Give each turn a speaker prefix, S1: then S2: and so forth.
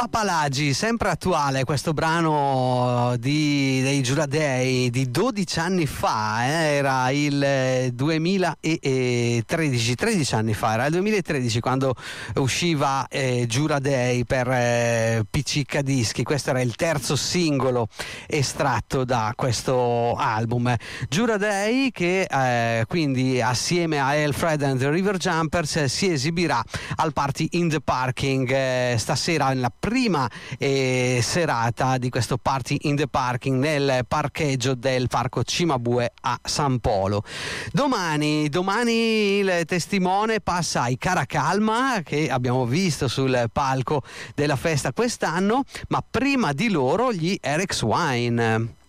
S1: Papalagi, sempre attuale questo brano dei Giura Dei di 12 anni fa, era il 2013, 13 anni fa, era il 2013 quando usciva Giura Dei per Piccica Dischi. Questo era il terzo singolo estratto da questo album. Giura Dei che quindi assieme a Alfred and the River Jumpers si esibirà al Party in the Parking stasera, nella prima serata di questo Party in the Parking nel parcheggio del Parco Cimabue a San Polo. Domani il testimone passa ai Caracalma, che abbiamo visto sul palco della festa quest'anno, ma prima di loro gli Erex Wine.